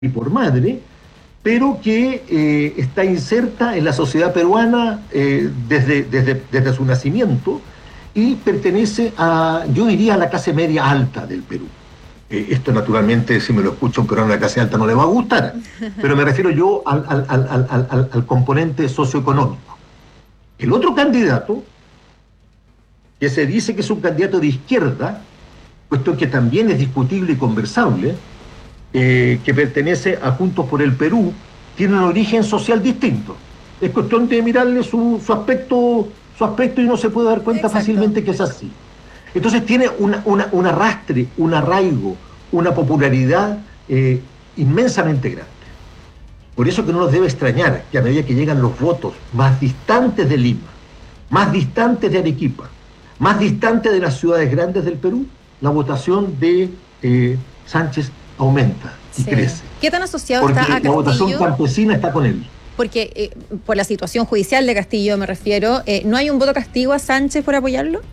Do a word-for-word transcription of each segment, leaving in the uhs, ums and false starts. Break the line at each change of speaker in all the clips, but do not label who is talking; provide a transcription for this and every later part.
y por madre, pero que eh, está inserta en la sociedad peruana eh, desde, desde, desde su nacimiento y pertenece a, yo diría, a la clase media alta del Perú. Eh, esto naturalmente, si me lo escucha un peruano de la clase alta no le va a gustar, pero me refiero yo al, al, al, al, al, al componente socioeconómico. El otro candidato, que se dice que es un candidato de izquierda, cuestión que también es discutible y conversable, eh, que pertenece a Juntos por el Perú, tiene un origen social distinto. Es cuestión de mirarle su, su aspecto, su aspecto y uno se puede dar cuenta Exacto. fácilmente que es así. Entonces tiene una, una, un arrastre, un arraigo, una popularidad eh, inmensamente grande. Por eso que no nos debe extrañar que a medida que llegan los votos más distantes de Lima, más distantes de Arequipa, más distantes de las ciudades grandes del Perú, la votación de eh, Sánchez aumenta y sí. crece.
¿Qué tan asociado
Porque
está a Castillo?
La votación campesina está con él.
Porque eh, por la situación judicial de Castillo me refiero, eh, ¿no hay un voto castigo a Sánchez por apoyarlo?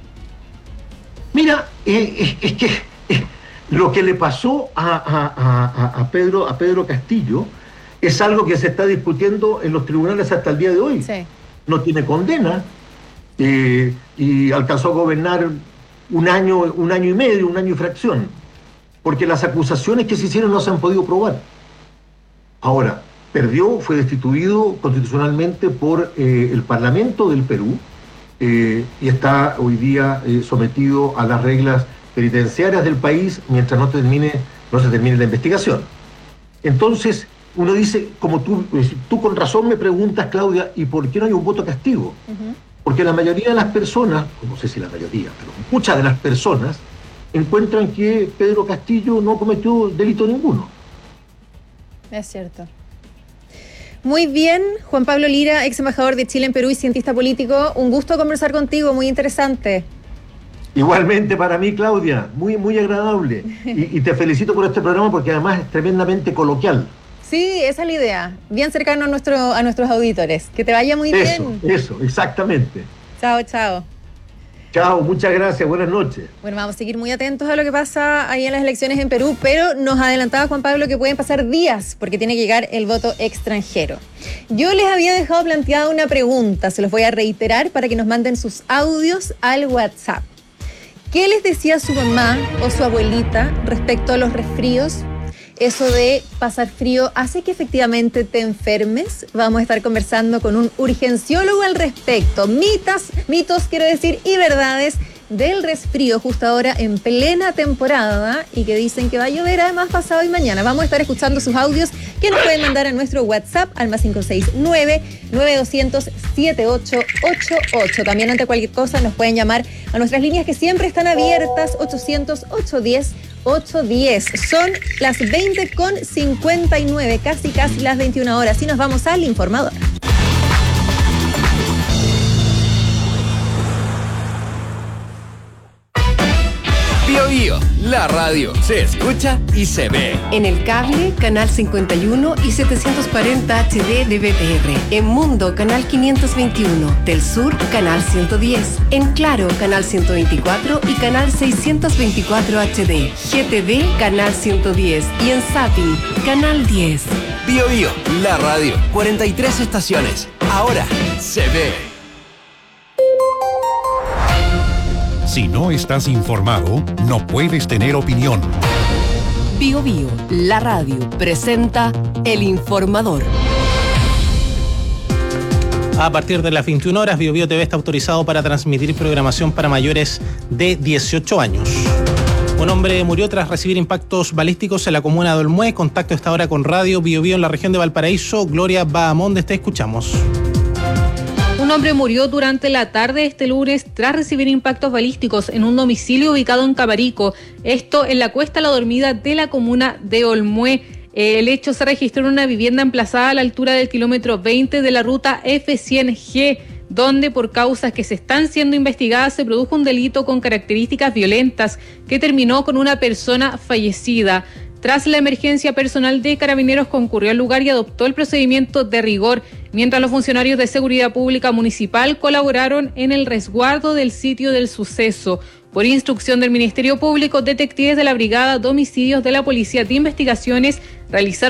Mira, eh, es, es que eh, lo que le pasó a, a, a, a, Pedro, a Pedro Castillo es algo que se está discutiendo en los tribunales hasta el día de hoy.
Sí.
No tiene condena eh, y alcanzó a gobernar un año, un año y medio, un año y fracción, porque las acusaciones que se hicieron no se han podido probar. Ahora, perdió, fue destituido constitucionalmente por eh, el Parlamento del Perú eh, y está hoy día eh, sometido a las reglas penitenciarias del país mientras no termine, no se termine la investigación. Entonces, uno dice, como tú, tú con razón me preguntas, Claudia, ¿y por qué no hay un voto castigo? Uh-huh. Porque la mayoría de las personas, no sé si la mayoría, pero muchas de las personas encuentran que Pedro Castillo no cometió delito ninguno.
Es cierto. Muy bien, Juan Pablo Lira, ex embajador de Chile en Perú y cientista político. Un gusto conversar contigo, muy interesante.
Igualmente para mí, Claudia, muy, muy agradable. Y, y te felicito por este programa porque además es tremendamente coloquial.
Sí, esa es la idea. Bien cercano a, nuestro, a nuestros auditores. Que te vaya muy
eso,
bien.
Eso, eso, exactamente.
Chao, chao.
Chao, muchas gracias, buenas noches.
Bueno, vamos a seguir muy atentos a lo que pasa ahí en las elecciones en Perú, pero nos adelantaba Juan Pablo que pueden pasar días porque tiene que llegar el voto extranjero. Yo les había dejado planteada una pregunta, se los voy a reiterar para que nos manden sus audios al WhatsApp. ¿Qué les decía su mamá o su abuelita respecto a los resfríos? ¿Eso de pasar frío hace que efectivamente te enfermes? Vamos a estar conversando con un urgenciólogo al respecto. Mitas, mitos, quiero decir, y verdades del resfrío justo ahora en plena temporada y que dicen que va a llover además pasado y mañana. Vamos a estar escuchando sus audios que nos pueden mandar a nuestro WhatsApp al más cinco seis nueve, nueve dos cero cero, siete ocho ocho ocho. También ante cualquier cosa nos pueden llamar a nuestras líneas que siempre están abiertas, ochocientos, ochocientos diez, ochocientos diez. Son las veinte con cincuenta y nueve, casi casi las veintiuna horas y nos vamos al informador.
Bio Bio, la radio se escucha y se ve.
En el cable, canal cincuenta y uno y setecientos cuarenta H D de B T R. En Mundo, canal quinientos veintiuno. Del Sur, canal ciento diez. En Claro, canal ciento veinticuatro y canal seiscientos veinticuatro H D. G T V, canal ciento diez. Y en Zapping, canal diez.
Bio Bio, la radio, cuarenta y tres estaciones. Ahora se ve.
Si no estás informado, no puedes tener opinión.
Bio Bio, la radio, presenta El Informador.
A partir de las veintiuna horas, Bio Bio T V está autorizado para transmitir programación para mayores de dieciocho años. Un hombre murió tras recibir impactos balísticos en la comuna de Olmué. Contacto esta hora con Radio Bio Bio en la región de Valparaíso. Gloria Bahamonde, te escuchamos.
Un hombre murió durante la tarde este lunes tras recibir impactos balísticos en un domicilio ubicado en Caparico. Esto en la Cuesta La Dormida de la comuna de Olmué. El hecho se registró en una vivienda emplazada a la altura del kilómetro veinte de la ruta F cien G, donde por causas que se están siendo investigadas se produjo un delito con características violentas que terminó con una persona fallecida. Tras la emergencia, personal de Carabineros concurrió al lugar y adoptó el procedimiento de rigor, mientras los funcionarios de Seguridad Pública Municipal colaboraron en el resguardo del sitio del suceso. Por instrucción del Ministerio Público, detectives de la Brigada de Homicidios de la Policía de Investigaciones realizaron